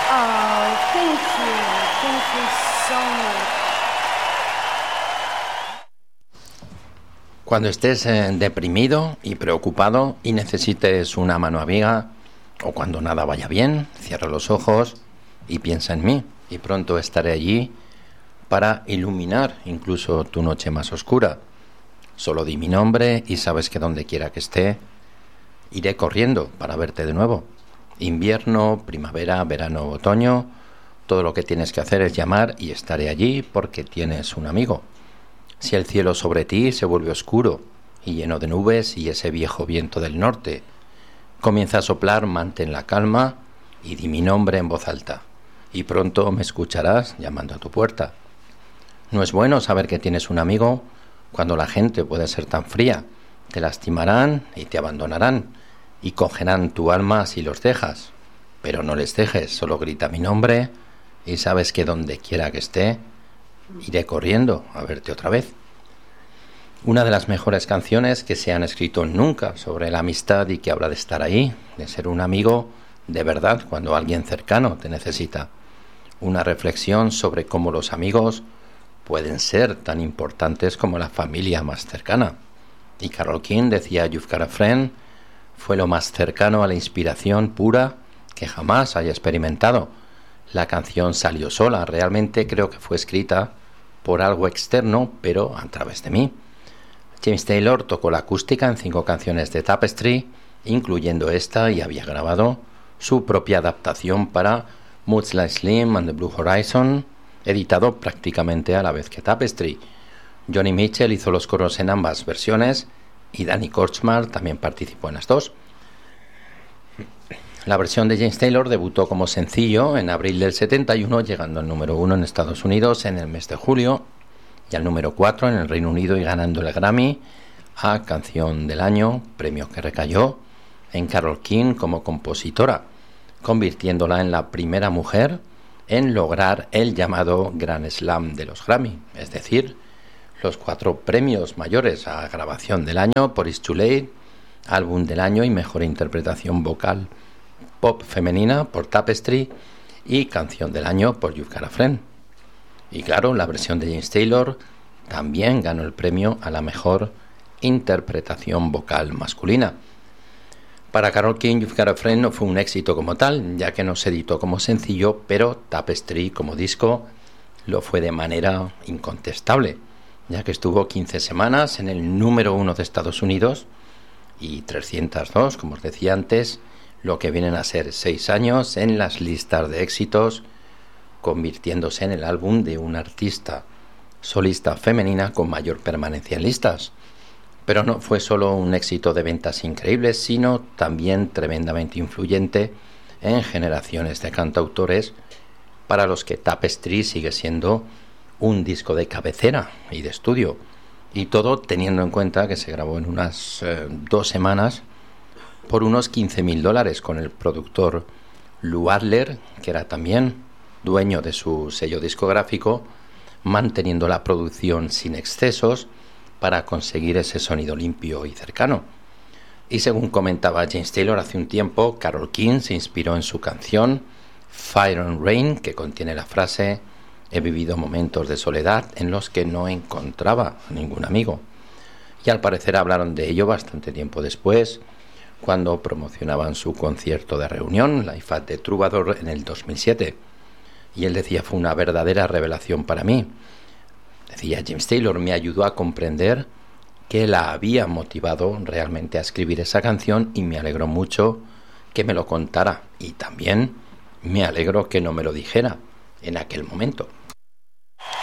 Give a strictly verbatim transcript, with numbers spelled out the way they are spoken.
Oh, thank you. Thank you so much. Cuando estés eh, deprimido y preocupado y necesites una mano amiga, o cuando nada vaya bien, cierra los ojos y piensa en mí, y pronto estaré allí para iluminar incluso tu noche más oscura. Solo di mi nombre y sabes que donde quiera que esté, iré corriendo para verte de nuevo. Invierno, primavera, verano, otoño, todo lo que tienes que hacer es llamar y estaré allí porque tienes un amigo. Si el cielo sobre ti se vuelve oscuro y lleno de nubes y ese viejo viento del norte comienza a soplar, mantén la calma y di mi nombre en voz alta, y pronto me escucharás llamando a tu puerta. No es bueno saber que tienes un amigo cuando la gente puede ser tan fría. Te lastimarán y te abandonarán y cogerán tu alma si los dejas. Pero no les dejes, solo grita mi nombre y sabes que donde quiera que esté, iré corriendo a verte otra vez. Una de las mejores canciones que se han escrito nunca sobre la amistad y que habla de estar ahí, de ser un amigo de verdad cuando alguien cercano te necesita. Una reflexión sobre cómo los amigos pueden ser tan importantes como la familia más cercana. Y Carole King decía, You've Got a Friend, fue lo más cercano a la inspiración pura que jamás haya experimentado. La canción salió sola, realmente creo que fue escrita por algo externo, pero a través de mí. James Taylor tocó la acústica en cinco canciones de Tapestry, incluyendo esta, y había grabado su propia adaptación para Moods Like Slim and the Blue Horizon, editado prácticamente a la vez que Tapestry. Johnny Mitchell hizo los coros en ambas versiones y Danny Kortchmar también participó en las dos. La versión de James Taylor debutó como sencillo en abril del setenta y uno, llegando al número uno en Estados Unidos en el mes de julio y al número cuatro en el Reino Unido y ganando el Grammy a Canción del Año, premio que recayó en Carole King como compositora, convirtiéndola en la primera mujer en lograr el llamado Grand Slam de los Grammy, es decir, los cuatro premios mayores a Grabación del Año por It's Too Late, Álbum del Año y Mejor Interpretación Vocal Pop Femenina por Tapestry y Canción del Año por You've Got a Friend. Y claro, la versión de James Taylor también ganó el premio a la Mejor Interpretación Vocal Masculina. Para Carole King, You've Got a Friend no fue un éxito como tal, ya que no se editó como sencillo, pero Tapestry como disco lo fue de manera incontestable, ya que estuvo quince semanas en el número uno de Estados Unidos y trescientos dos, como os decía antes, lo que vienen a ser seis años en las listas de éxitos, convirtiéndose en el álbum de una artista solista femenina con mayor permanencia en listas. Pero no fue solo un éxito de ventas increíbles, sino también tremendamente influyente en generaciones de cantautores para los que Tapestry sigue siendo un disco de cabecera y de estudio. Y todo teniendo en cuenta que se grabó en unas eh, dos semanas por unos quince mil dólares con el productor Lou Adler, que era también dueño de su sello discográfico, manteniendo la producción sin excesos para conseguir ese sonido limpio y cercano. Y según comentaba James Taylor hace un tiempo, Carole King se inspiró en su canción Fire and Rain, que contiene la frase «He vivido momentos de soledad en los que no encontraba a ningún amigo». Y al parecer hablaron de ello bastante tiempo después, cuando promocionaban su concierto de reunión, Live at the Troubadour, en el dos mil siete. Y él decía, fue una verdadera revelación para mí. Decía, James Taylor me ayudó a comprender que la había motivado realmente a escribir esa canción y me alegró mucho que me lo contara. Y también me alegro que no me lo dijera en aquel momento.